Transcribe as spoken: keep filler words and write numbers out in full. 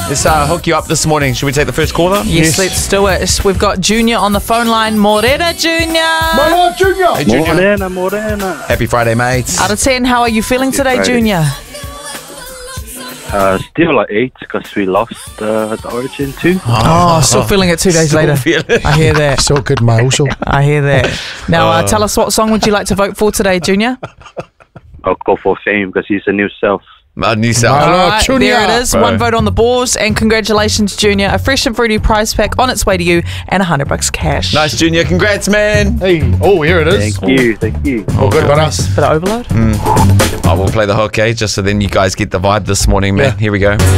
Let's uh, hook you up this morning. Should we take the first caller? Yes, yes, let's do it. We've got Junior on the phone line. Morena, Junior. Morena, Junior. Hey, Junior. Morena, Morena. Happy Friday, mates. Out of ten, how are you feeling today, Friday. Junior? Uh, still like eight because we lost uh, the Origin too. Oh, still feeling it two days Still later. feel it. I hear that. So good, mate. Also, I hear that. Now, uh, tell us what song would you like to vote for today, Junior? I'll go for Fame because he's a new self. Uh, New South. Hello, All right, Junior. there it is. Bro. One vote on the board, and congratulations, Junior. A fresh and fruity prize pack on its way to you, and a hundred bucks cash. Nice, Junior. Congrats, man. hey, oh, here it is. Thank you, thank you. Oh, good, brother. For the overload. Oh, we'll play the hook, eh? Just so then you guys get the vibe this morning, man. Yeah. Here we go.